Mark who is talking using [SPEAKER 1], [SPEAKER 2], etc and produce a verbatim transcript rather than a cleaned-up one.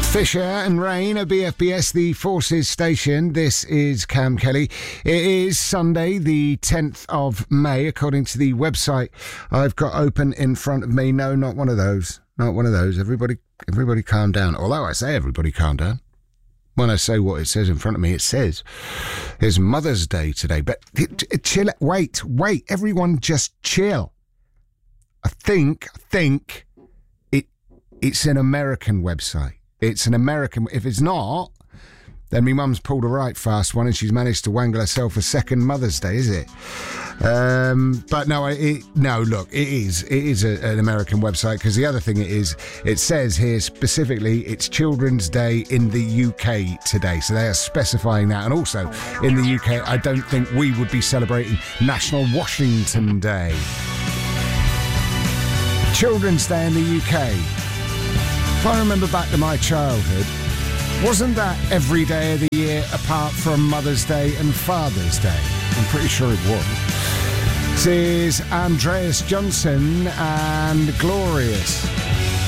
[SPEAKER 1] Fisher and Rain at B F B S, the Forces Station. This is Cam Kelly. It is Sunday, the tenth of May, according to the website I've got open in front of me. No, not one of those. Not one of those. Everybody, everybody calm down. Although I say everybody calm down. When I say what it says in front of me, it says it's Mother's Day today. But chill, wait, wait. Everyone just chill. I think, I think it, it's an American website. It's an American... If it's not, then my mum's pulled a right fast one and she's managed to wangle herself a second Mother's Day, is it? Um, but no, it, no, look, it is. It is a, an American website, because the other thing it is, it says here specifically it's Children's Day in the U K today. So they are specifying that. And also, in the U K, I don't think we would be celebrating National Washington Day. Children's Day in the U K. If I remember back to my childhood, wasn't that every day of the year apart from Mother's Day and Father's Day? I'm pretty sure it was. This is Andreas Johnson and Glorious.